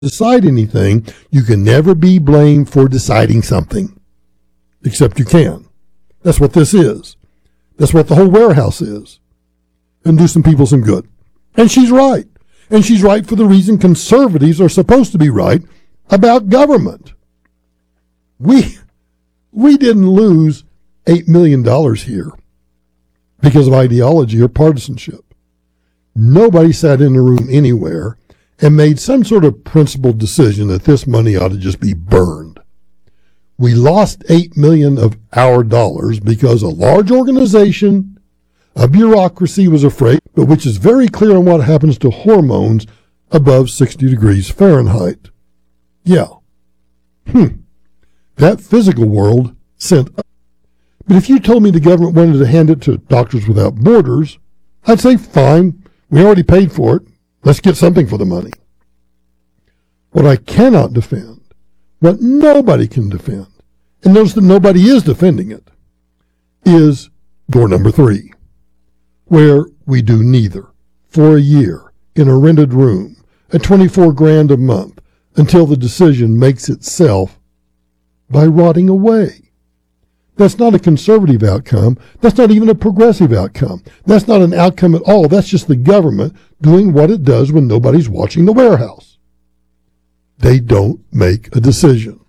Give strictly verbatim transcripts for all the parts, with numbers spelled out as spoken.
decide anything, you can never be blamed for deciding something. Except you can. That's what this is. That's what the whole warehouse is. And do some people some good. And she's right. And she's right for the reason conservatives are supposed to be right about government. We, we didn't lose eight million dollars here because of ideology or partisanship. Nobody sat in a room anywhere and made some sort of principled decision that this money ought to just be burned. We lost eight million dollars of our dollars because a large organization, a bureaucracy was afraid, but which is very clear on what happens to hormones above sixty degrees Fahrenheit. Yeah. Hmm. That physical world sent up. But if you told me the government wanted to hand it to Doctors Without Borders, I'd say, fine, we already paid for it. Let's get something for the money. What I cannot defend, what nobody can defend, and notice that nobody is defending it, is door number three, where we do neither for a year in a rented room at twenty-four grand a month until the decision makes itself by rotting away. That's not a conservative outcome. That's not even a progressive outcome. That's not an outcome at all. That's just the government doing what it does when nobody's watching the warehouse. They don't make a decision.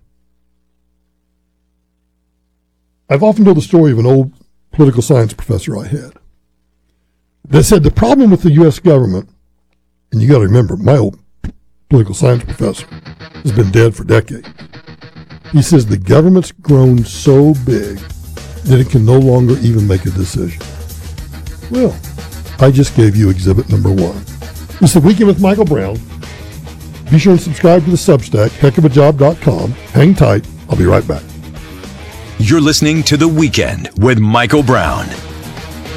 I've often told the story of an old political science professor I had that said the problem with the U S government, and you got to remember, my old political science professor has been dead for decades. He says the government's grown so big that it can no longer even make a decision. Well, I just gave you exhibit number one. This is The Weekend with Michael Brown. Be sure and subscribe to the Substack, heck of a job dot com. Hang tight. I'll be right back. You're listening to The Weekend with Michael Brown.